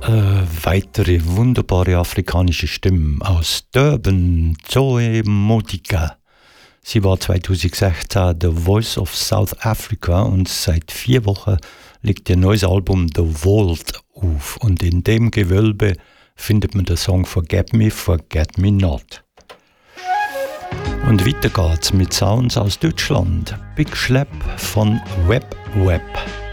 Weitere wunderbare afrikanische Stimmen aus Durban, Zoe Modica. Sie war 2016 The Voice of South Africa und seit 4 Wochen legt ihr neues Album The Vault auf. Und in dem Gewölbe findet man den Song Forget Me Not. Und weiter geht's mit Sounds aus Deutschland. Big Schlepp von Web.